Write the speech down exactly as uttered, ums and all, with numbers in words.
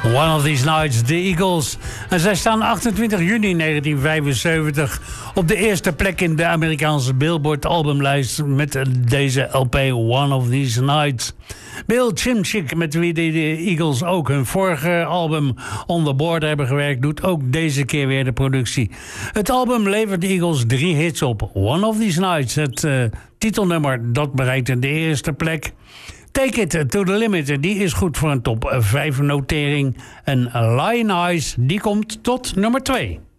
One of These Nights, de Eagles. En zij staan achtentwintig juni negentien vijfenzeventig op de eerste plek in de Amerikaanse Billboard albumlijst met deze L P One of These Nights. Bill Chimchik, met wie de Eagles ook hun vorige album On The Border hebben gewerkt, doet ook deze keer weer de productie. Het album levert de Eagles drie hits op. One of These Nights, het uh, titelnummer, dat bereikte de eerste plek. Take It To The Limit, die is goed voor een top vijf notering. En Lion Eyes, die komt tot nummer twee.